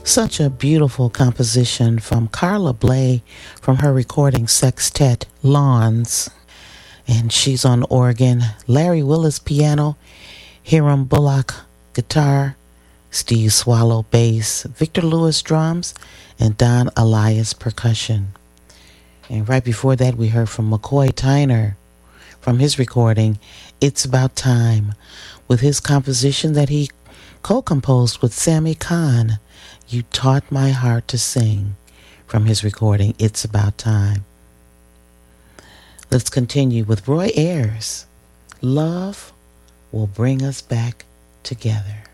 Such a beautiful composition from Carla Bley from her recording Sextet Lawns. And she's on organ, Larry Willis piano, Hiram Bullock guitar, Steve Swallow bass, Victor Lewis drums, and Don Elias percussion. And right before that, we heard from McCoy Tyner from his recording, It's About Time, with his composition that he co-composed with Sammy Kahn, You Taught My Heart to Sing, from his recording, It's About Time. Let's continue with Roy Ayers, Love Will Bring Us Back Together.